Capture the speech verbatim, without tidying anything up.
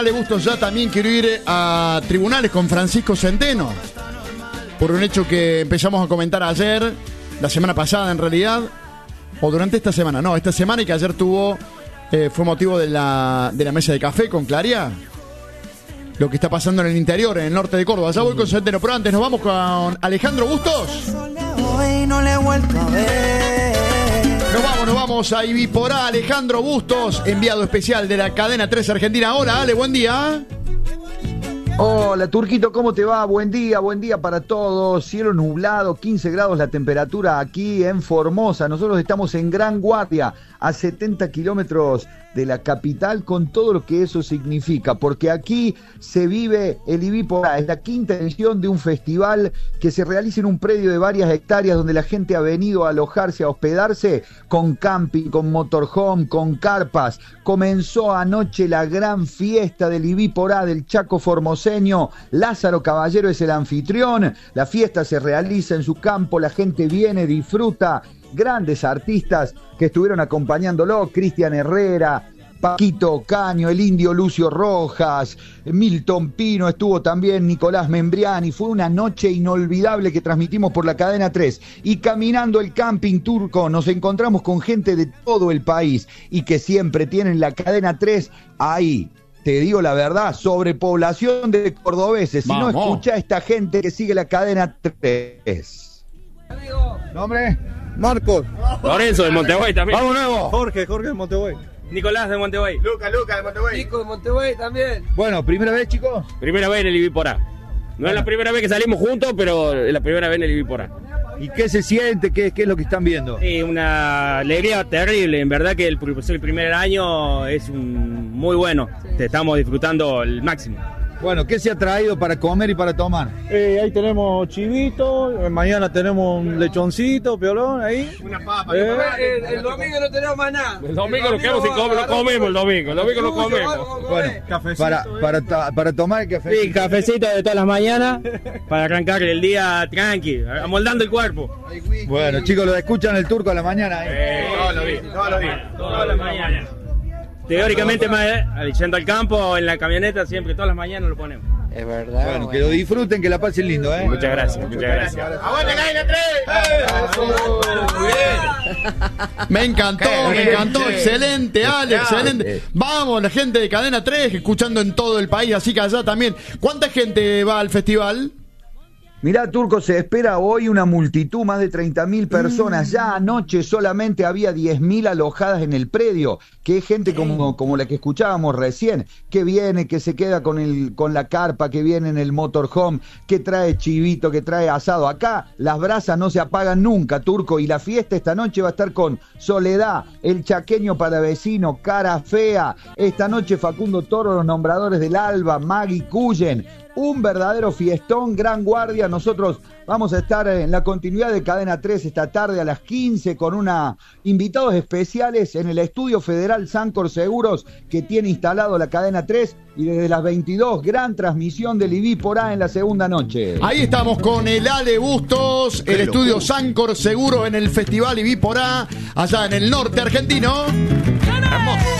Ale Bustos ya también quiero ir a tribunales con Francisco Centeno por un hecho que empezamos a comentar ayer, la semana pasada en realidad, o durante esta semana, no, esta semana, y que ayer tuvo, eh, fue motivo de la, de la mesa de café con Claria, lo que está pasando en el interior, en el norte de Córdoba. Ya voy con Centeno, pero antes nos vamos con Alejandro Bustos. Nos vamos, nos vamos a Ibiporá. Alejandro Bustos, enviado especial de la cadena tres Argentina. Hola, Ale, buen día. Hola, Turquito, ¿cómo te va? Buen día, buen día para todos. Cielo nublado, quince grados la temperatura aquí en Formosa. Nosotros estamos en Gran Guardia, a setenta kilómetros de la capital, con todo lo que eso significa, porque aquí se vive el Ibiporá. Es la quinta edición de un festival que se realiza en un predio de varias hectáreas donde la gente ha venido a alojarse, a hospedarse, con camping, con motorhome, con carpas. Comenzó anoche la gran fiesta del Ibiporá, del Chaco formoseño. Lázaro Caballero es el anfitrión. La fiesta se realiza en su campo, la gente viene, disfruta. Grandes artistas que estuvieron acompañándolo: Cristian Herrera, Paquito Caño, el Indio Lucio Rojas, Milton Pino, estuvo también Nicolás Membriani. Fue una noche inolvidable que transmitimos por la cadena tres. Y caminando el camping turco nos encontramos con gente de todo el país y que siempre tienen la cadena tres ahí. Te digo la verdad, sobrepoblación de cordobeses. Si Vamos. no, escucha a esta gente que sigue la cadena tres. ¿Nombre? Marcos. Lorenzo de Montevideo también. ¡Vamos nuevo! Jorge, Jorge de Montevideo. Nicolás de Montevideo. Lucas, Lucas de Montevideo. Nico de Montevideo también. Bueno, ¿primera vez, chicos? Primera vez en el Ibiporá. No es la primera vez que salimos juntos, pero es la primera vez en el Ibiporá. ¿Y qué se siente? ¿Qué, qué es lo que están viendo? Sí, una alegría terrible. En verdad que el, el primer año es un, muy bueno. Te estamos disfrutando el máximo. Bueno, ¿qué se ha traído para comer y para tomar? Eh, ahí tenemos chivito, eh, mañana tenemos un lechoncito, piolón, ahí. Una papa. Eh, El, el domingo no tenemos más nada. El domingo lo quedamos sin comer, lo comemos el domingo. El domingo lo comemos. Bueno, Cafecito, para, eh. para, ta- para tomar el café. Sí, cafecito de todas las mañanas para arrancar el día tranqui, amoldando el cuerpo. Bueno, chicos, lo escuchan el turco a la mañana. ¿eh? Eh, todos los días, todos los días, todas las mañanas. Teóricamente, más eh, yendo al campo, en la camioneta, siempre, todas las mañanas lo ponemos. Es verdad. Bueno, que lo disfruten, que la pasen lindo, ¿eh? Muchas gracias, muchas gracias. ¡Aguante, cadena tres! Muy bien. Me encantó, me encantó. Excelente, Ale, excelente. Vamos, la gente de Cadena tres, escuchando en todo el país, así que allá también. ¿Cuánta gente va al festival? Mirá, Turco, se espera hoy una multitud, más de treinta mil personas. Ya anoche solamente había diez mil alojadas en el predio, que es gente como, como la que escuchábamos recién, que viene, que se queda con, el, con la carpa, que viene en el motorhome, que trae chivito, que trae asado. Acá las brasas no se apagan nunca, Turco, y la fiesta esta noche va a estar con Soledad, el chaqueño palavecino, Cara Fea. Esta noche Facundo Toro, los nombradores del Alba, Maggie Cullen. Un verdadero fiestón, Gran Guardia. Nosotros vamos a estar en la continuidad de Cadena tres esta tarde a las quince con una invitados especiales en el Estudio Federal Sancor Seguros, que tiene instalado la Cadena tres, y desde las veintidós, gran transmisión del Ibiporá en la segunda noche. Ahí estamos con el Ale Bustos, el estudio Sancor Seguro en el Festival Ibiporá, allá en el norte argentino. Hermoso.